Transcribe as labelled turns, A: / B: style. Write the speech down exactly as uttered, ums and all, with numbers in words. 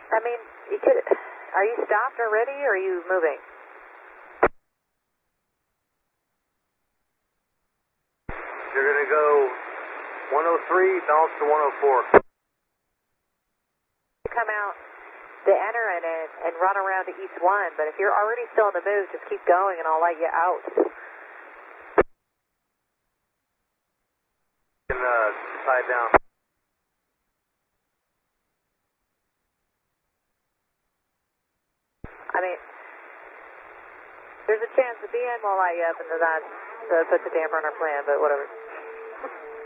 A: I mean, you could, are you stopped already, or are you moving?
B: You're going to go one oh three, bounce to one oh four.
A: Come out to enter and, and run around to each one, but if you're already still in the move, just keep going and I'll let you out.
B: You can uh, tie down.
A: I mean, there's a chance at the end we'll light you up, and then that uh, puts a damper on our plan, but whatever.